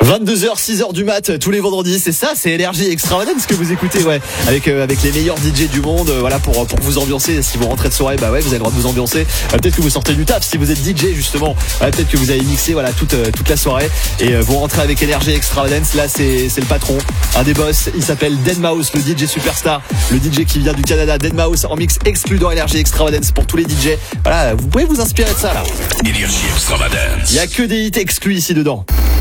22h, 6h du mat, tous les vendredis, c'est ça, c'est Énergie Extravagance que vous écoutez, ouais, avec les meilleurs DJ du monde, voilà, pour vous ambiancer. Si vous rentrez de soirée, bah ouais, vous avez le droit de vous ambiancer. Peut-être que vous sortez du taf, si vous êtes DJ justement, peut-être que vous avez mixé, voilà, toute la soirée, et vous rentrez avec Énergie Extravagance. Là, c'est le patron, un des boss. Il s'appelle Deadmau5, le DJ superstar, le DJ qui vient du Canada. Deadmau5 en mix exclu dans Énergie Extravagance pour tous les DJ. Voilà, vous pouvez vous inspirer de ça là. Énergie Extravagance. Il y a que des hits exclus ici dedans.